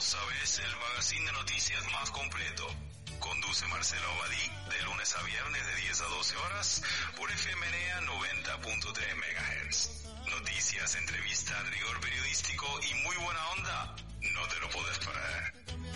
sabés, el magazine de noticias más completo. Conduce Marcelo Abadí de lunes a viernes de 10 a 12 horas por FMNA 90.3 MHz. Noticias, entrevistas, rigor periodístico y muy buena onda. No te lo podés perder.